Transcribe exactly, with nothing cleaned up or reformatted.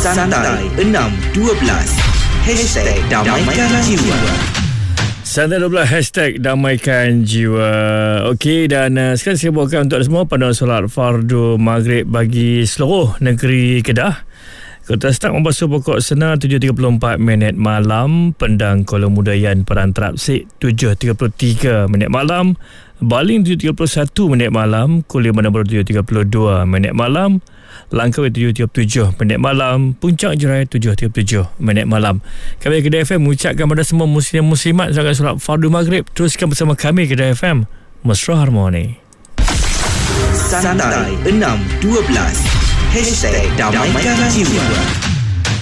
Santai enam dua belas Hashtag Damaikan Jiwa. Santai dua belas Hashtag Damaikan Jiwa. Okey, dan uh, sekarang saya bawakan untuk anda semua panduan solat fardu maghrib bagi seluruh negeri Kedah. Kota start membasuh pokok senar tujuh tiga puluh empat minit malam, Pendang Kuala Mudayan Perantara Sik tujuh tiga puluh tiga minit malam, Baling tujuh tiga puluh satu minit malam, Kuala Manabur tujuh tiga puluh dua minit malam, Langkawi tujuh tiga puluh tujuh minit malam, Puncak Jerai tujuh tiga puluh tujuh minit malam. Kami Kedah F M mengucapkan kepada semua muslim muslimat jangan solat fardu maghrib. Teruskan bersama kami Kedah F M, Mesra Harmoni. Santai enam dua belas Hashtag Damaikan Jiwa.